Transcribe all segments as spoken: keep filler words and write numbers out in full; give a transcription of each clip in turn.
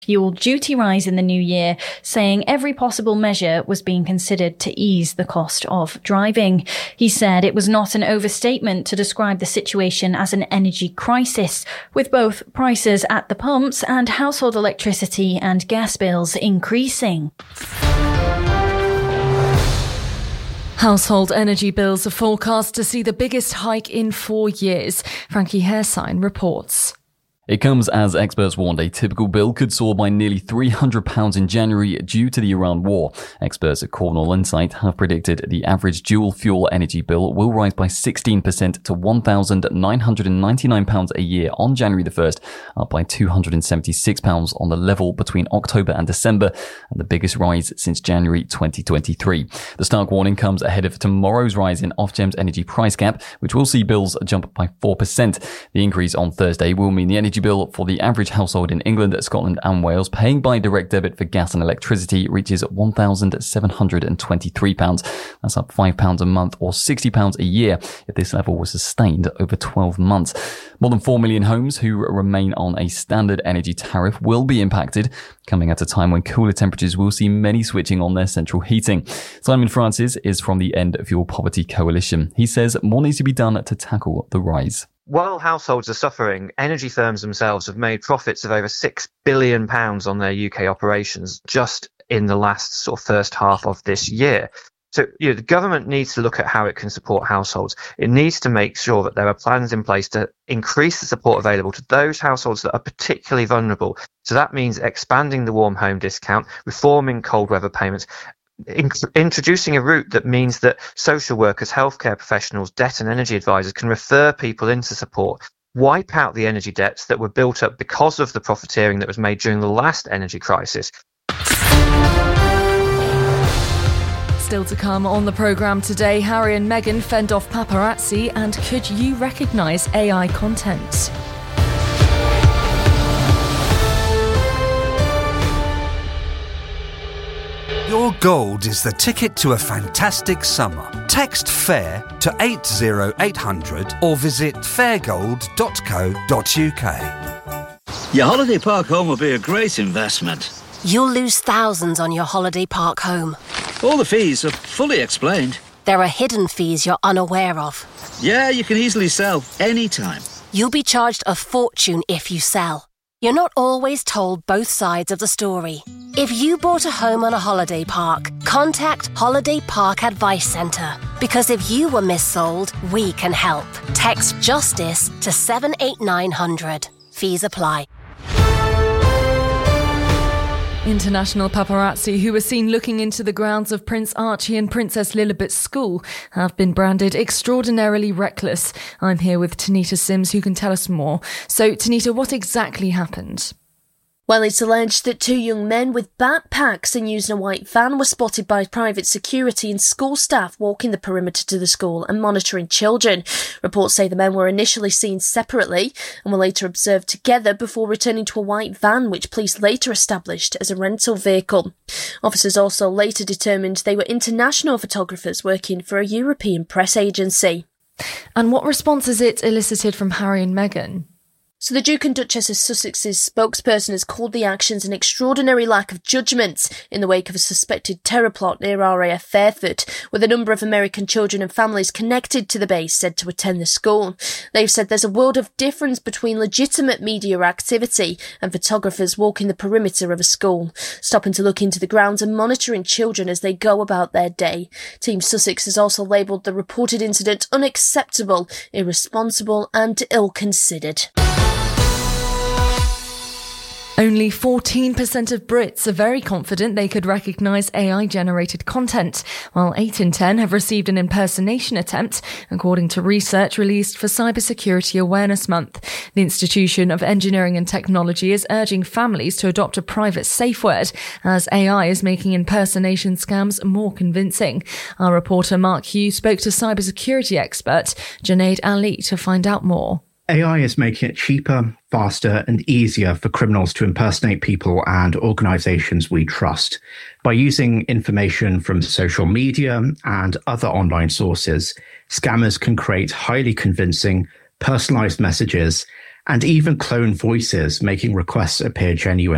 fuel duty rise in the new year, saying every possible measure was being considered to ease the cost of driving. He said it was not an overstatement to describe the situation as an energy crisis, with both prices at the pumps and household electricity and gas bills increasing. Household energy bills are forecast to see the biggest hike in four years. Frankie Hairsign reports. It comes as experts warned a typical bill could soar by nearly three hundred pounds in January due to the Iran war. Experts at Cornwall Insight have predicted the average dual-fuel energy bill will rise by sixteen percent to one thousand nine hundred ninety-nine pounds a year on January the first, up by two hundred seventy-six pounds on the level between October and December, and the biggest rise since January twenty twenty-three. The stark warning comes ahead of tomorrow's rise in Ofgem's energy price cap, which will see bills jump by four percent. The increase on Thursday will mean the energy bill for the average household in England, Scotland and Wales paying by direct debit for gas and electricity reaches one thousand seven hundred twenty-three pounds. That's up five pounds a month or sixty pounds a year if this level was sustained over twelve months. More than four million homes who remain on a standard energy tariff will be impacted, coming at a time when cooler temperatures will see many switching on their central heating. Simon Francis is from the End Fuel Poverty Coalition. He says more needs to be done to tackle the rise. While households are suffering, energy firms themselves have made profits of over six billion pounds on their U K operations just in the last sort of first half of this year. So, you know, the government needs to look at how it can support households. It needs to make sure that there are plans in place to increase the support available to those households that are particularly vulnerable. So that means expanding the warm home discount, reforming cold weather payments, In- introducing a route that means that social workers, healthcare professionals, debt and energy advisors can refer people into support, wipe out the energy debts that were built up because of the profiteering that was made during the last energy crisis. Still to come on the programme today, Harry and Meghan fend off paparazzi, and could you recognise A I content? Your gold is the ticket to a fantastic summer. Text FAIR to eight zero eight hundred or visit fairgold dot co dot uk. Your holiday park home will be a great investment. You'll lose thousands on your holiday park home. All the fees are fully explained. There are hidden fees you're unaware of. Yeah, you can easily sell anytime. You'll be charged a fortune if you sell. You're not always told both sides of the story. If you bought a home on a holiday park, contact Holiday Park Advice Centre. Because if you were missold, we can help. Text JUSTICE to seven eight nine hundred. Fees apply. International paparazzi who were seen looking into the grounds of Prince Archie and Princess Lilibet's school have been branded extraordinarily reckless. I'm here with Tanita Sims, who can tell us more. So, Tanita, what exactly happened? Well, it's alleged that two young men with backpacks and using a white van were spotted by private security and school staff walking the perimeter to the school and monitoring children. Reports say the men were initially seen separately and were later observed together before returning to a white van, which police later established as a rental vehicle. Officers also later determined they were international photographers working for a European press agency. And what response has it elicited from Harry and Meghan? So the Duke and Duchess of Sussex's spokesperson has called the actions an extraordinary lack of judgment in the wake of a suspected terror plot near R A F Fairford, with a number of American children and families connected to the base said to attend the school. They've said there's a world of difference between legitimate media activity and photographers walking the perimeter of a school, stopping to look into the grounds and monitoring children as they go about their day. Team Sussex has also labelled the reported incident unacceptable, irresponsible and ill-considered. Only fourteen percent of Brits are very confident they could recognise A I-generated content, while eight in ten have received an impersonation attempt, according to research released for Cybersecurity Awareness Month. The Institution of Engineering and Technology is urging families to adopt a private safe word, as A I is making impersonation scams more convincing. Our reporter Mark Hughes spoke to cybersecurity expert Junaid Ali to find out more. A I is making it cheaper, faster and easier for criminals to impersonate people and organisations we trust. By using information from social media and other online sources, scammers can create highly convincing, personalised messages and even clone voices, making requests appear genuine.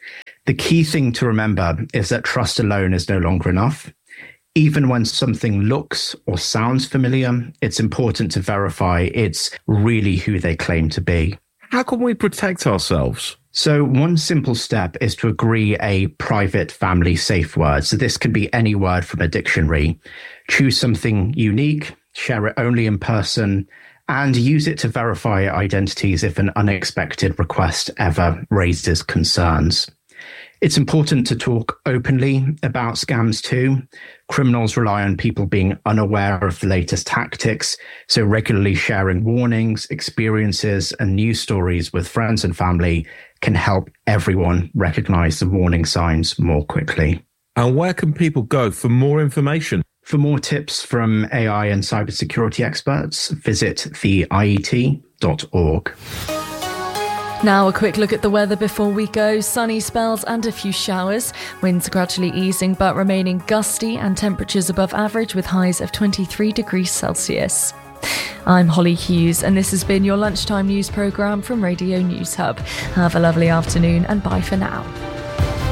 The key thing to remember is that trust alone is no longer enough. Even when something looks or sounds familiar, it's important to verify it's really who they claim to be. How can we protect ourselves? So one simple step is to agree a private family safe word. So this can be any word from a dictionary. Choose something unique, share it only in person, and use it to verify identities if an unexpected request ever raises concerns. It's important to talk openly about scams too. Criminals rely on people being unaware of the latest tactics, so regularly sharing warnings, experiences, and news stories with friends and family can help everyone recognize the warning signs more quickly. And where can people go for more information? For more tips from A I and cybersecurity experts, visit the I E T dot org. Now a quick look at the weather before we go. Sunny spells and a few showers. Winds gradually easing but remaining gusty, and temperatures above average with highs of twenty-three degrees Celsius. I'm Holly Hughes, and this has been your lunchtime news programme from Radio News Hub. Have a lovely afternoon and bye for now.